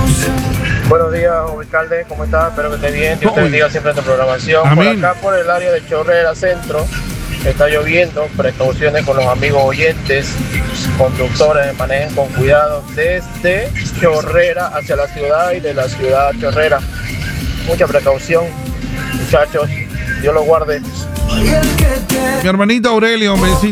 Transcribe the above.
Buenos días, alcalde, ¿cómo estás? Espero que esté bien, Dios te bendiga siempre en tu programación. Amén. Por acá, por el área de Chorrera Centro, está lloviendo, precauciones con los amigos oyentes, conductores, manejen con cuidado desde Chorrera hacia la ciudad y de la ciudad a Chorrera. Mucha precaución, muchachos, Dios los guarde. Mi hermanito Aurelio me